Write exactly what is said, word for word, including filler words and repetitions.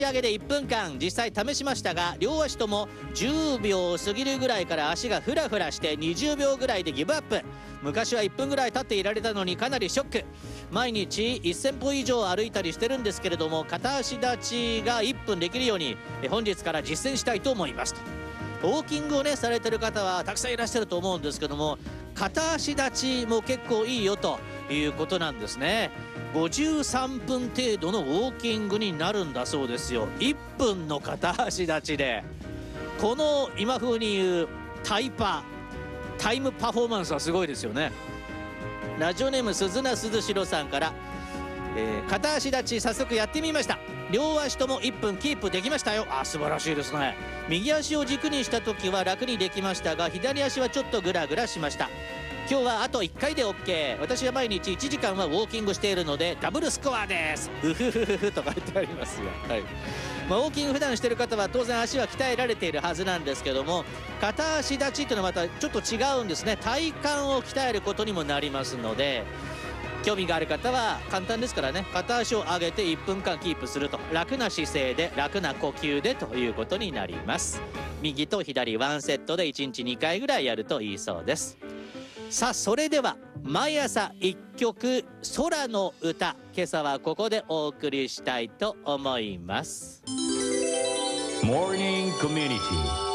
上げでいっぷんかん実際試しましたが、両足ともじゅうびょうを過ぎるぐらいから足がフラフラしてにじゅうびょうぐらいでギブアップ。昔はいっぷんぐらい立っていられたのにかなりショック。毎日せん歩以上歩いたりしてるんですけれども、片足立ちがいっぷんできるように本日から実践したいと思いますと。ウォーキングをねされてる方はたくさんいらっしゃると思うんですけども、片足立ちも結構いいよということなんですね。ごじゅうさんぷん程度のウォーキングになるんだそうですよ。いっぷんの片足立ちで、この今風に言うタイパタイムパフォーマンスはすごいですよね。ラジオネーム鈴名鈴代さんから、えー、片足立ち早速やってみました。両足ともいっぷんキープできましたよ。あ、素晴らしいですね。右足を軸にした時は楽にできましたが、左足はちょっとグラグラしました。今日はあといっかいで オーケー。 私は毎日いちじかんはウォーキングしているのでダブルスコアです。うふふふふと書いてありますよ。はい、まあ、ウォーキング普段してる方は当然足は鍛えられているはずなんですけども、片足立ちというのはまたちょっと違うんですね。体幹を鍛えることにもなりますので、興味がある方は簡単ですからね、片足を上げていっぷんかんキープすると、楽な姿勢で楽な呼吸でということになります。右と左ワンセットでいちにちにかいぐらいやるといいそうです。さあ、それでは毎朝いっきょく空の歌、今朝はここでお送りしたいと思います。 モーニングコミュニティ